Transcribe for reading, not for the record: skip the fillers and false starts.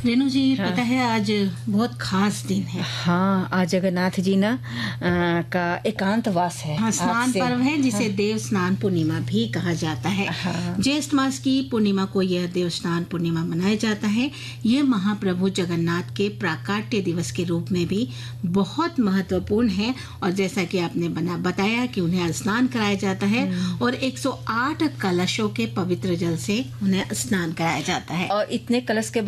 रेणु जी, हाँ। पता है आज बहुत खास दिन है। हाँ, आज जगन्नाथ जी ना का एकांतवास है। हाँ, आज स्नान से। पर्व है जिसे हाँ। देव स्नान पूर्णिमा भी कहा जाता है। हाँ। ज्येष्ठ मास की पूर्णिमा को यह देव स्नान पूर्णिमा मनाया जाता है। यह महाप्रभु जगन्नाथ के प्राकाट्य दिवस के रूप में भी बहुत महत्वपूर्ण है। और जैसा कि आपने बताया कि उन्हें स्नान कराया जाता है और 108 कलशों के पवित्र जल से उन्हें स्नान कराया जाता है। और इतने कलश के